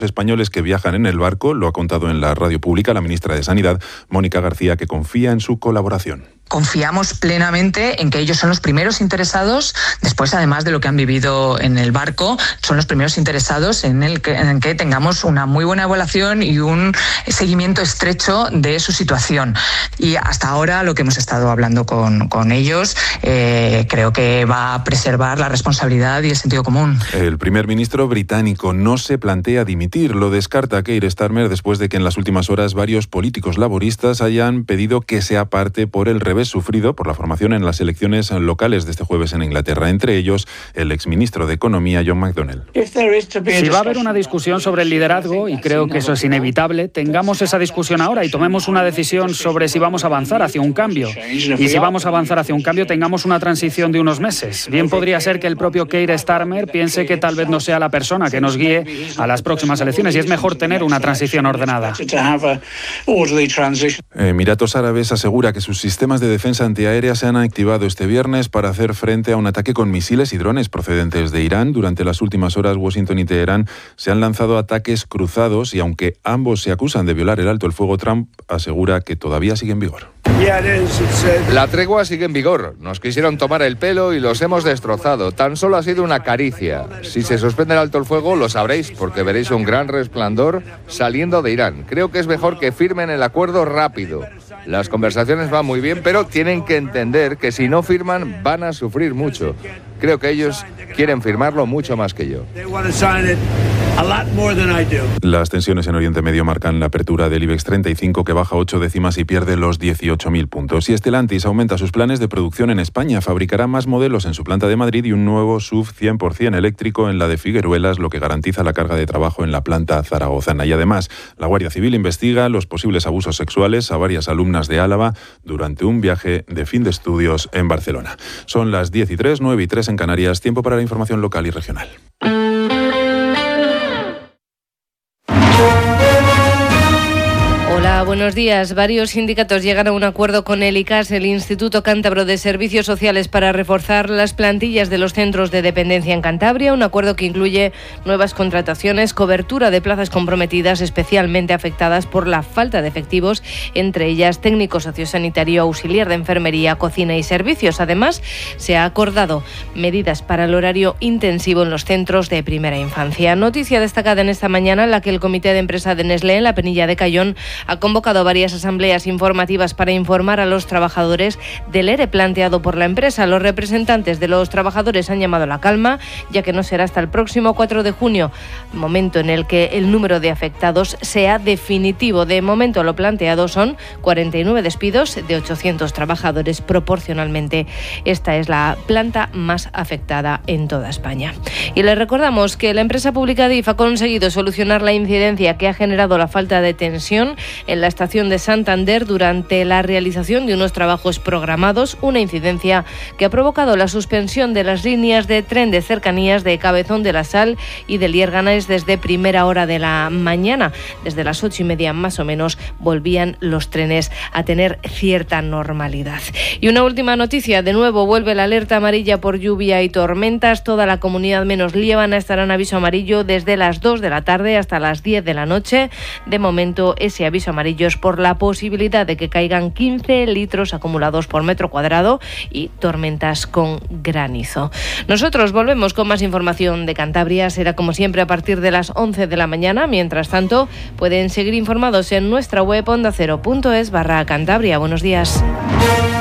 españoles que viajan en el barco. Lo ha contado en la radio pública la ministra de Sanidad, Mónica García, que confía en su colaboración. Confiamos plenamente en que ellos son los primeros interesados, después además de lo que han vivido en el barco, son los primeros interesados en que tengamos una muy buena evaluación y un seguimiento estrecho de su situación. Y hasta ahora lo que hemos estado hablando con ellos creo que va a preservar la responsabilidad y el sentido común. El primer ministro británico no se plantea dimitir, lo descarta Keir Starmer después de que en las últimas horas varios políticos laboristas hayan pedido que se aparte por el revés sufrido por la formación en las elecciones locales de este jueves en Inglaterra, entre ellos el exministro de Economía, John McDonnell. Si va a haber una discusión sobre el liderazgo, y creo que eso es inevitable, tengamos esa discusión ahora y tomemos una decisión sobre si vamos a avanzar hacia un cambio. Y si vamos a avanzar hacia un cambio, tengamos una transición de unos meses. Bien podría ser que el propio Keir Starmer piense que tal vez no sea la persona que nos guíe a las próximas elecciones y es mejor tener una transición ordenada. Emiratos Árabes asegura que sus sistemas de defensa antiaérea se han activado este viernes para hacer frente a un ataque con misiles y drones procedentes de Irán. Durante las últimas horas, Washington y Teherán se han lanzado ataques cruzados y aunque ambos se acusan de violar el alto el fuego, Trump asegura que todavía sigue en vigor. La tregua sigue en vigor. Nos quisieron tomar el pelo y los hemos destrozado. Tan solo ha sido una caricia. Si se suspende el alto el fuego, lo sabréis, porque veréis un gran resplandor saliendo de Irán. Creo que es mejor que firmen el acuerdo rápido. Las conversaciones van muy bien, pero tienen que entender que si no firman van a sufrir mucho. Creo que ellos quieren firmarlo mucho más que yo. Las tensiones en Oriente Medio marcan la apertura del IBEX 35, que baja 8 décimas y pierde los 18.000 puntos. Y Stellantis aumenta sus planes de producción en España. Fabricará más modelos en su planta de Madrid y un nuevo SUV 100% eléctrico en la de Figueruelas, lo que garantiza la carga de trabajo en la planta zaragozana. Y además, la Guardia Civil investiga los posibles abusos sexuales a varias alumnas de Álava durante un viaje de fin de estudios en Barcelona. Son las 10:03, 9:03 en Canarias. Tiempo para la información local y regional. Hola, buenos días. Varios sindicatos llegan a un acuerdo con el ICAS, el Instituto Cántabro de Servicios Sociales, para reforzar las plantillas de los centros de dependencia en Cantabria. Un acuerdo que incluye nuevas contrataciones, cobertura de plazas comprometidas especialmente afectadas por la falta de efectivos, entre ellas técnico sociosanitario, auxiliar de enfermería, cocina y servicios. Además, se ha acordado medidas para el horario intensivo en los centros de primera infancia. Noticia destacada en esta mañana, en la que el Comité de Empresa de Nestlé en la Penilla de Cayón ha convocado varias asambleas informativas para informar a los trabajadores del ERE planteado por la empresa. Los representantes de los trabajadores han llamado a la calma, ya que no será hasta el próximo 4 de junio, momento en el que el número de afectados sea definitivo. De momento, lo planteado son 49 despidos de 800 trabajadores proporcionalmente. Esta es la planta más afectada en toda España. Y les recordamos que la empresa pública DIF ha conseguido solucionar la incidencia que ha generado la falta de tensión en la estación de Santander durante la realización de unos trabajos programados, una incidencia que ha provocado la suspensión de las líneas de tren de cercanías de Cabezón de la Sal y de Lierganes desde primera hora de la mañana. Desde las 8:30 más o menos volvían los trenes a tener cierta normalidad. Y una última noticia, de nuevo vuelve la alerta amarilla por lluvia y tormentas. Toda la comunidad menos Liébana estará en aviso amarillo desde las 2 de la tarde hasta las 10 de la noche. De momento, ese aviso amarillo es por la posibilidad de que caigan 15 litros acumulados por metro cuadrado y tormentas con granizo. Nosotros volvemos con más información de Cantabria. Será como siempre a partir de las 11 de la mañana. Mientras tanto, pueden seguir informados en nuestra web ondacero.es/Cantabria. Buenos días.